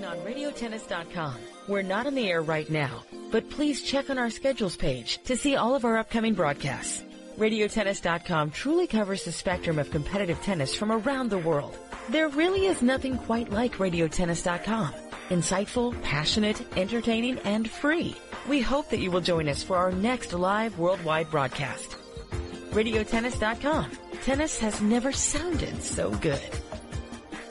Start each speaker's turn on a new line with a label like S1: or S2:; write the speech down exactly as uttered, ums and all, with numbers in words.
S1: in on radio tennis dot com. We're not on the air right now, but please check on our schedules page to see all of our upcoming broadcasts. radio tennis dot com truly covers the spectrum of competitive tennis from around the world. There really is nothing quite like radio tennis dot com. Insightful, passionate, entertaining, and free. We hope that you will join us for our next live worldwide broadcast. radio tennis dot com. Tennis has never sounded so good.